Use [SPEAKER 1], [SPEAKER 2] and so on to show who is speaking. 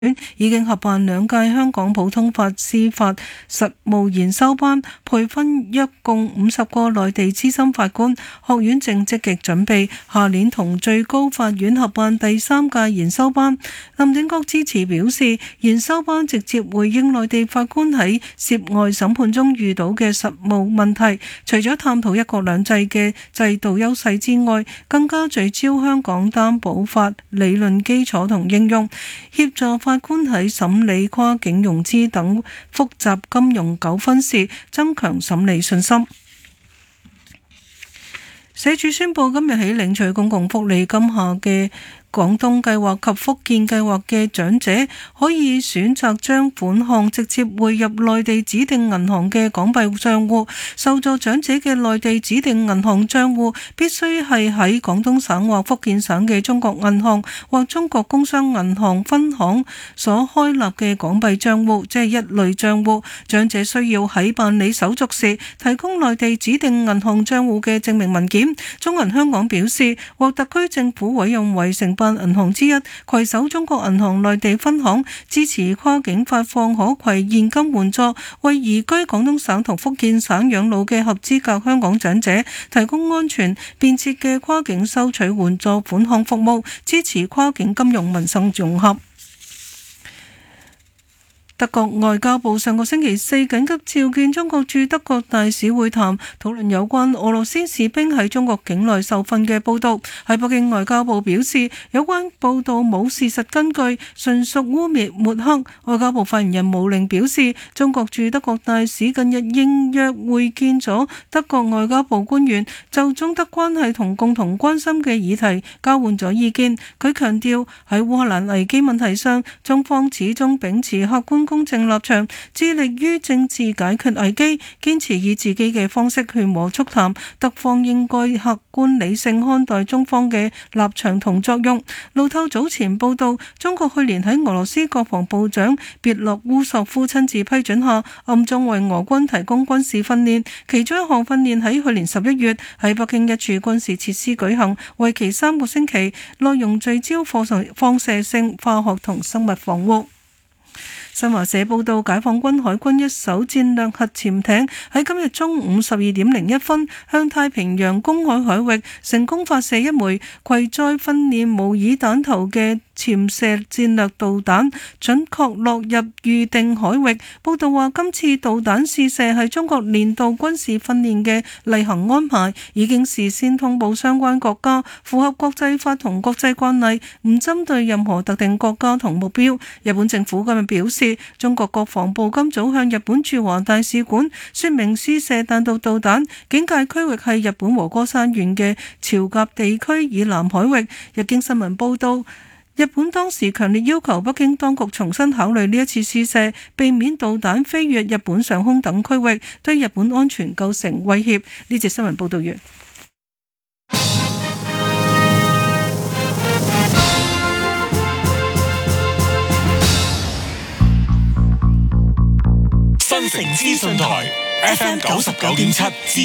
[SPEAKER 1] 已經合辦2屆香港普通法司法實務研修班，培訓約共50個內地資深法官。學院正積極準備下年同最高法院合辦第3屆研修班。林定國致辭表示，研修班直接回應內地法官喺涉外審判中遇到嘅實務問題，除咗探討一國兩制嘅制度優勢之外，更加聚焦香港擔保法理論基礎同應用，協助法官喺審理跨境融資等複雜金融糾紛時增強審理信心。社署宣布今日起領取公共福利金下嘅廣東計劃及福建計劃嘅長者可以選擇將款項直接匯入內地指定銀行嘅港幣賬戶。受助長者嘅內地指定銀行賬戶必須係喺廣東省或福建省嘅中國銀行或中國工商銀行分行所開立嘅港幣賬戶，即係一類賬戶。長者需要喺辦理手續時提供內地指定銀行賬戶嘅證明文件。中銀香港表示，獲特區政府委任為承辦銀行之一，攜手中國銀行內地分行，支持跨境發放可攜現金援助，為移居廣東省同福建省養老嘅合資格香港長者提供安全便捷嘅跨境收取援助款項服務，支持跨境金融民生融合。德國外交部上個星期四緊急召見中國駐德國大使會談，討論有關俄羅斯士兵喺中國境內受訓嘅報道。喺北京外交部表示，有關報道冇事實根據，純屬污蔑抹黑。外交部發言人毛寧表示，中國駐德國大使近日應約會見咗德國外交部官員，就中德關係同共同關心嘅議題交換咗意見。佢強調喺烏克蘭危機問題上，中方始終秉持客觀公正立場，致力於政治解決危機，堅持以自己嘅方式勸和促談。德方應該客觀理性看待中方嘅立場同作用。路透早前報道，中國去年喺俄羅斯國防部長別洛烏索夫親自批准下，暗中為俄軍提供軍事訓練。其中一項訓練喺去年11月喺北京一處軍事設施舉行，為期3個星期，內容聚焦放射性、化學同生物防護。新華社報道，解放軍海軍一艘戰略核潛艇喺今日中午12:01向太平洋公海海域成功發射一枚攜載訓練模擬彈頭嘅潛射戰略導彈，準確落入預定海域。報道話，今次導彈試射係中國年度軍事訓練嘅例行安排，已經事先通報相關國家，符合國際法同國際慣例，唔針對任何特定國家同目標。日本政府今日表示，中國國防部今早向日本駐華大使館說明試射彈道導彈警戒區域係日本和歌山縣嘅朝甲地區以南海域。日經新聞報道，日本當時強烈要求北京當局重新考慮呢一次試射，避免導彈飛越日本上空等區域，對日本安全構成威脅。呢節新聞報道完。
[SPEAKER 2] 新城資訊台 FM 99.7。